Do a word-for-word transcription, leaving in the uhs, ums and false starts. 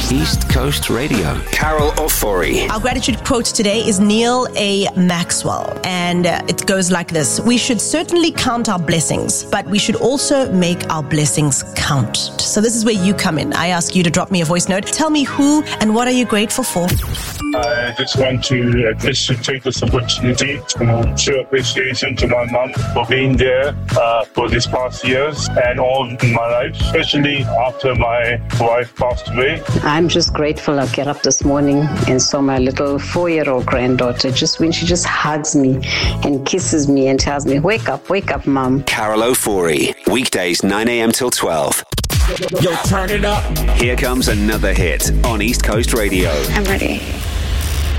East Coast Radio. Carol Ofori. Our gratitude quote today is Neil A. Maxwell, and uh, it goes like this: we should certainly count our blessings, but we should also make our blessings count. So this is where you come in. I ask you to drop me a voice note. Tell me who and what are you grateful for? I just want to uh, just to take this opportunity to show appreciation to my mom for being there uh, for these past years and all in my life, especially after my wife passed away. I'm just grateful I get up this morning and saw my little four-year-old granddaughter. Just when she just hugs me and kisses me and tells me, wake up, wake up, Mom. Carol Ofori. Weekdays nine a.m. till twelve. Yo, turn it up. Here comes another hit on East Coast Radio. I'm ready.